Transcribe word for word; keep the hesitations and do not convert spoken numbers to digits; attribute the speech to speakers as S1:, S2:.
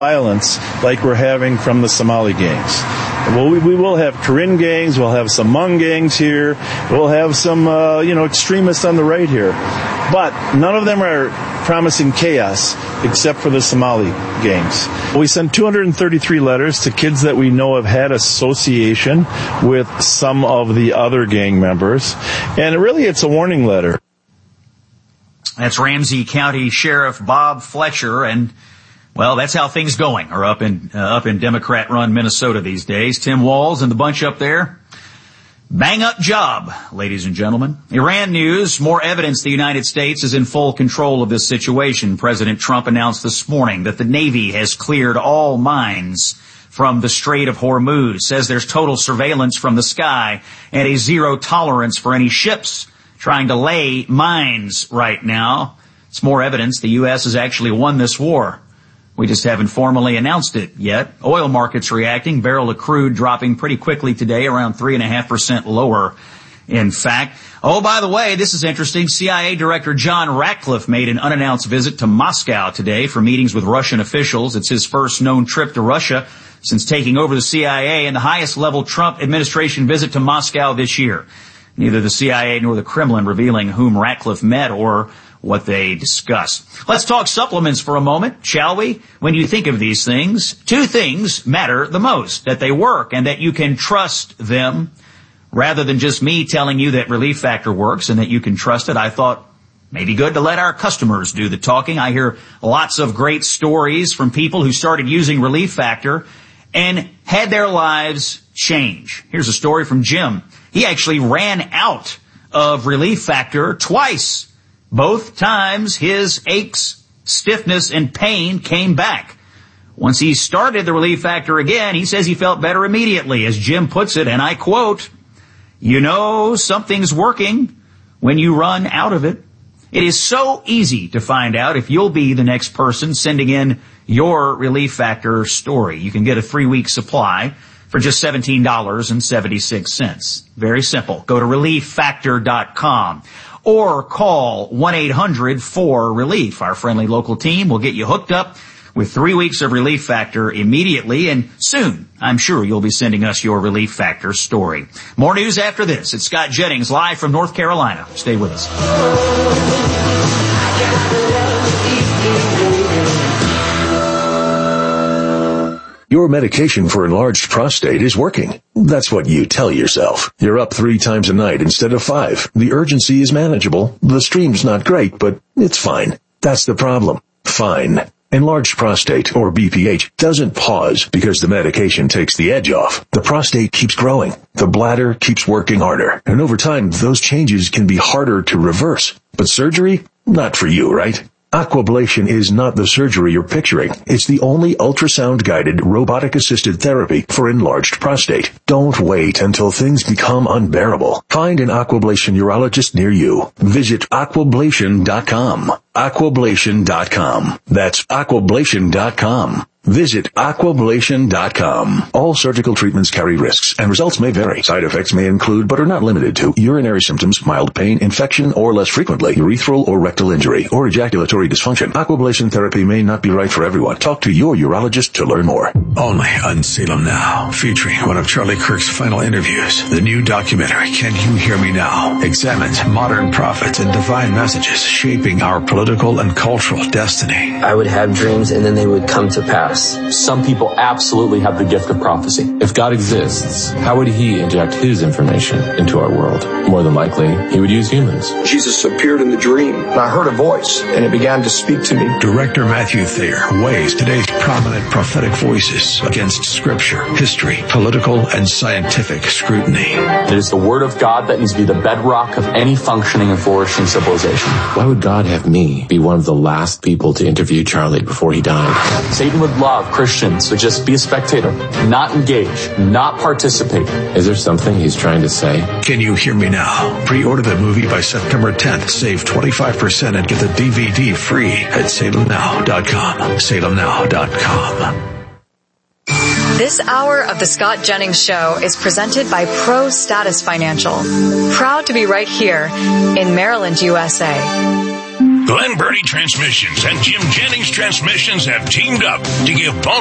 S1: violence like we're having from the Somali gangs. Well, we, we will have Karen gangs, we'll have some Hmong gangs here, we'll have some, uh, you know, extremists on the right here. But none of them are promising chaos except for the Somali gangs. We sent two hundred thirty-three letters to kids that we know have had association with some of the other gang members. And really, it's a warning letter.
S2: That's Ramsey County Sheriff Bob Fletcher, and well, that's how things going are up in uh, up in Democrat-run Minnesota these days. Tim Walz and the bunch up there, bang up job, ladies and gentlemen. Iran news: more evidence the United States is in full control of this situation. President Trump announced this morning that the Navy has cleared all mines from the Strait of Hormuz. Says there's total surveillance from the sky and a zero tolerance for any ships trying to lay mines right now. It's more evidence the U S has actually won this war. We just haven't formally announced it yet. Oil markets reacting. Barrel of crude dropping pretty quickly today, around three point five percent lower, in fact. Oh, by the way, this is interesting. C I A Director John Ratcliffe made an unannounced visit to Moscow today for meetings with Russian officials. It's his first known trip to Russia since taking over the C I A, and the highest level Trump administration visit to Moscow this year. Neither the C I A nor the Kremlin revealing whom Ratcliffe met or what they discussed. Let's talk supplements for a moment, shall we? When you think of these things, two things matter the most: that they work and that you can trust them. Rather than just me telling you that Relief Factor works and that you can trust it, I thought maybe good to let our customers do the talking. I hear lots of great stories from people who started using Relief Factor and had their lives change. Here's a story from Jim. He actually ran out of Relief Factor twice. Both times his aches, stiffness, and pain came back. Once he started the Relief Factor again, he says he felt better immediately. As Jim puts it, and I quote, "You know something's working when you run out of it." It is so easy to find out if you'll be the next person sending in your Relief Factor story. You can get a three-week supply for just seventeen dollars and seventy-six cents. Very simple. Go to relief factor dot com. Or call one eight hundred four relief. Our friendly local team will get you hooked up with three weeks of Relief Factor immediately, and soon, I'm sure you'll be sending us your Relief Factor story. More news after this. It's Scott Jennings live from North Carolina. Stay with us.
S3: Your medication for enlarged prostate is working. That's what you tell yourself. You're up three times a night instead of five. The urgency is manageable. The stream's not great, but it's fine. That's the problem. Fine. Enlarged prostate, or B P H, doesn't pause because the medication takes the edge off. The prostate keeps growing. The bladder keeps working harder. And over time, those changes can be harder to reverse. But surgery? Not for you, right? Aquablation is not the surgery you're picturing. It's the only ultrasound-guided, robotic-assisted therapy for enlarged prostate. Don't wait until things become unbearable. Find an Aquablation urologist near you. Visit aquablation dot com. aquablation dot com. That's aquablation dot com. Visit aquablation dot com. All surgical treatments carry risks, and results may vary. Side effects may include, but are not limited to, urinary symptoms, mild pain, infection, or less frequently, urethral or rectal injury, or ejaculatory dysfunction. Aquablation therapy may not be right for everyone. Talk to your urologist to learn more.
S4: Only on Salem Now, featuring one of Charlie Kirk's final interviews. The new documentary, Can You Hear Me Now?, examines modern prophets and divine messages shaping our political and cultural destiny.
S5: I would have dreams, and then they would come to pass.
S6: Some people absolutely have the gift of prophecy. If God exists, how would he inject his information into our world? More than likely, he would use humans.
S7: Jesus appeared in the dream, and I heard a voice, and it began to speak to me.
S4: Director Matthew Thayer weighs today's prominent prophetic voices against scripture, history, political, and scientific scrutiny.
S6: It is the word of God that needs to be the bedrock of any functioning and flourishing civilization.
S8: Why would God have me be one of the last people to interview Charlie before he died?
S6: Satan would love Christians to just be a spectator, not engage, not participate.
S8: Is there something he's trying to say?
S4: Can You Hear Me Now? Pre-order the movie by September tenth. Save twenty-five percent and get the D V D free at salem now dot com. salem now dot com.
S9: This hour of the Scott Jennings Show is presented by Pro Status Financial. Proud to be right here in Maryland, U S A.
S10: Glen Burnie Transmissions and Jim Jennings Transmissions have teamed up to give